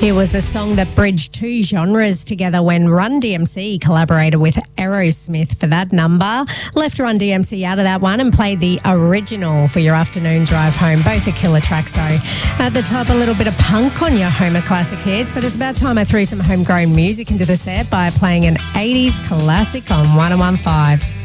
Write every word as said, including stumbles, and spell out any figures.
It was a song that bridged two genres together when Run D M C collaborated with Aerosmith for that number. Left Run D M C out of that one and played the original for your afternoon drive home. Both a killer track, so at the top a little bit of punk on your Homer Classic hits, but it's about time I threw some homegrown music into the set by playing an eighties classic on one oh one point five.